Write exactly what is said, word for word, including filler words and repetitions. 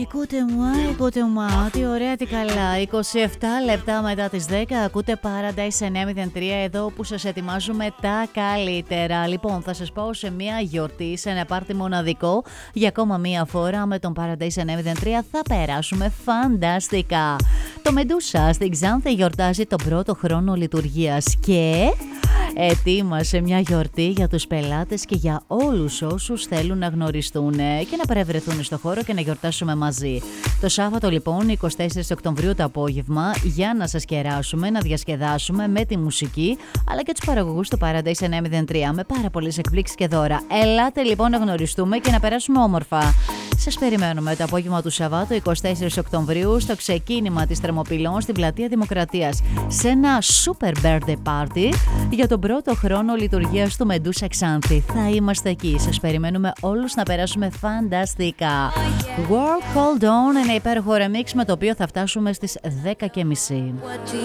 Ακούτε μου, ακούτε μου, τι ωραία, τι καλά. είκοσι επτά λεπτά μετά τις δέκα ακούτε Paradise εννιακόσια τρία εδώ που σας ετοιμάζουμε τα καλύτερα. Λοιπόν, θα σας πάω σε μια γιορτή, σε ένα πάρτι μοναδικό. Για ακόμα μία φορά με τον Paradise εννιακόσια τρία θα περάσουμε φανταστικά. Το Μεντούσα στην Ξάνθη γιορτάζει τον πρώτο χρόνο λειτουργίας και ετοίμασε μια γιορτή για τους πελάτες και για όλους όσους θέλουν να γνωριστούν και να παρευρεθούν στο χώρο και να γιορτάσουμε μαζί. Το Σάββατο λοιπόν, εικοστή τέταρτη Οκτωβρίου το απόγευμα, για να σας κεράσουμε, να διασκεδάσουμε με τη μουσική αλλά και τους παραγωγούς του Paradise εννιακόσια τρία με πάρα πολλές εκπλήξεις και δώρα. Ελάτε λοιπόν να γνωριστούμε και να περάσουμε όμορφα. Σας περιμένουμε το απόγευμα του Σαββάτου, εικοστή τέταρτη Οκτωβρίου, στο ξεκίνημα της Θερμοπυλών στην Πλατεία Δημοκρατίας, σε ένα super birthday party για τον πρώτο χρόνο λειτουργίας του Μεντούσα Ξάνθη. Θα είμαστε εκεί. Σας περιμένουμε όλους να περάσουμε φανταστικά. World Hold On, ένα υπέροχο remix με το οποίο θα φτάσουμε στις δέκα και μισή.